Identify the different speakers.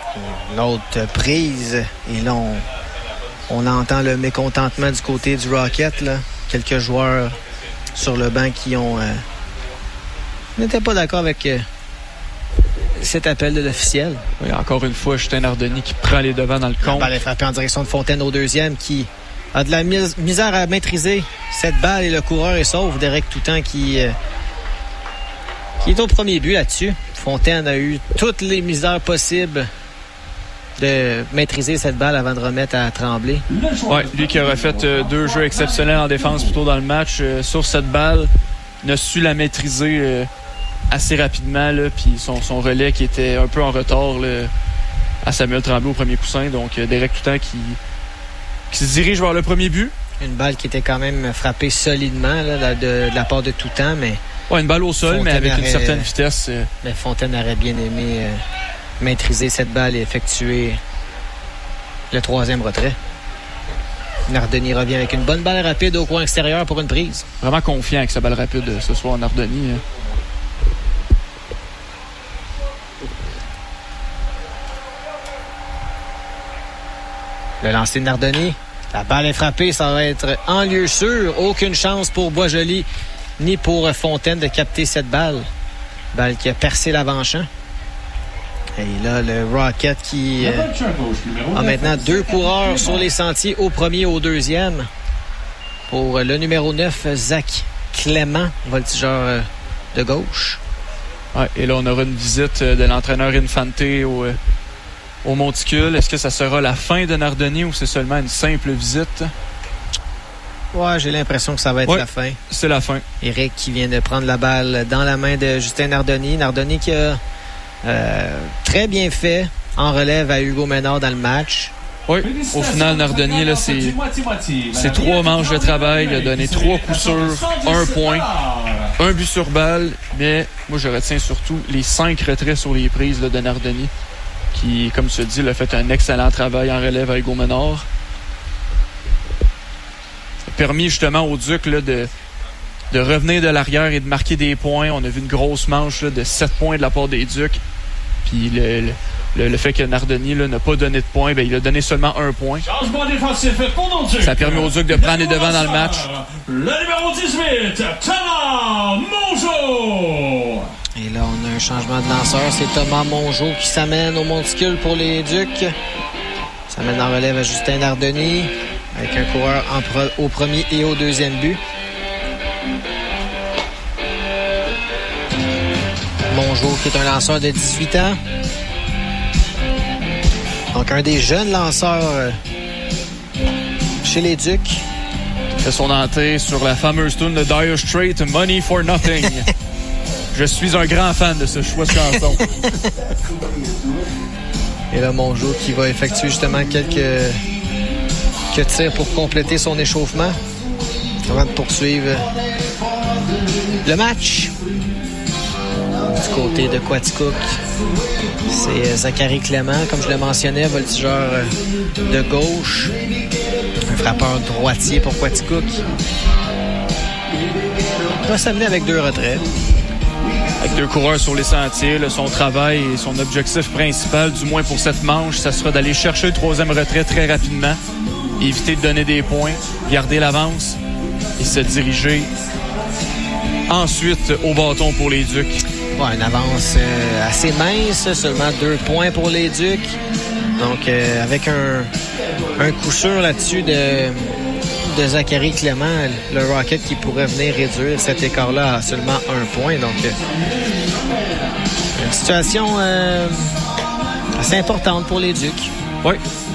Speaker 1: Une autre prise. Et là, on entend le mécontentement du côté du Rocket. Là. Quelques joueurs sur le banc qui n'étaient pas d'accord avec cet appel de l'officiel.
Speaker 2: Oui, encore une fois, Justin Nardoni qui prend les devants dans le compte.
Speaker 1: La balle est frappée en direction de Fontaine au deuxième qui a de la misère à maîtriser cette balle et le coureur est sauf. Derek Toutan qui est au premier but là-dessus. Fontaine a eu toutes les misères possibles de maîtriser cette balle avant de remettre à Tremblay.
Speaker 2: Oui, lui qui aurait fait 2 jeux exceptionnels en défense plus tôt dans le match. Sur cette balle, il a su la maîtriser assez rapidement. Puis son relais qui était un peu en retard là, à Samuel Tremblay au premier coussin. Donc, Derek Toutan qui se dirige vers le premier but.
Speaker 1: Une balle qui était quand même frappée solidement là, de la part de Toutan, mais...
Speaker 2: Oui, une balle au sol, mais avec une certaine vitesse.
Speaker 1: Mais Fontaine aurait bien aimé maîtriser cette balle et effectuer le 3e retrait. Nardoni revient avec une bonne balle rapide au coin extérieur pour une prise.
Speaker 2: Vraiment confiant avec sa balle rapide ce soir, Nardoni.
Speaker 1: Le lancer de Nardoni. La balle est frappée, ça va être en lieu sûr. Aucune chance pour Boisjoli ni pour Fontaine de capter cette balle. Balle qui a percé l'avant-champ. Et là, le Rocket qui a maintenant 2 coureurs sur les sentiers, au premier et au deuxième. Pour le numéro 9, Zach Clément, voltigeur de gauche.
Speaker 2: Ouais, et là, on aura une visite de l'entraîneur Infante au monticule. Est-ce que ça sera la fin de Nardoni ou c'est seulement une simple visite?
Speaker 1: Ouais, j'ai l'impression que ça va être la fin.
Speaker 2: C'est la fin.
Speaker 1: Éric qui vient de prendre la balle dans la main de Justin Nardoni. Nardoni qui a très bien fait en relève à Hugo Ménard dans le match.
Speaker 2: Oui, au final, Nardoni, là, c'est 3 manches de travail. Il a donné 3 coups sûrs, 1 point, 1 but sur balle. Mais moi, je retiens surtout les 5 retraits sur les prises là, de Nardoni, qui, comme tu dis, a fait un excellent travail en relève à Hugo Ménard. Ça a permis justement au Duc là, de revenir de l'arrière et de marquer des points. On a vu une grosse manche là, de 7 points de la part des Ducs. Puis le fait que Nardoni là, n'a pas donné de points, il a donné seulement 1 point.
Speaker 3: Changement défensif pour nos Ducs.
Speaker 2: Ça a permis aux Ducs de prendre les devants dans le match.
Speaker 3: Le numéro 18, Thomas Mongeau.
Speaker 1: Et là, on a un changement de lanceur. C'est Thomas Mongeau qui s'amène au monticule pour les Ducs. S'amène en relève à Justin Nardoni, avec un coureur au premier et au deuxième but. Mongeau qui est un lanceur de 18 ans. Donc un des jeunes lanceurs chez les Ducs.
Speaker 2: Il fait son entrée sur la fameuse tune de Dire Straits, Money for Nothing. Je suis un grand fan de ce choix de chanson.
Speaker 1: Et là, Mongeau qui va effectuer justement quelques tirs pour compléter son échauffement avant de poursuivre le match. Du côté de Quaticook, c'est Zachary Clément, comme je le mentionnais, voltigeur de gauche, un frappeur droitier pour Quaticook. Il va s'amener avec 2 retraits.
Speaker 2: Avec 2 coureurs sur les sentiers, là, son travail et son objectif principal, du moins pour cette manche, ça sera d'aller chercher le 3e retrait très rapidement, éviter de donner des points, garder l'avance et se diriger ensuite au bâton pour les Ducs.
Speaker 1: Ouais, une avance assez mince, seulement 2 points pour les Ducs. Donc, avec un coup sûr là-dessus de Zachary Clément, le Rocket qui pourrait venir réduire cet écart-là à seulement 1 point. Donc, une situation assez importante pour les Ducs.
Speaker 2: Oui,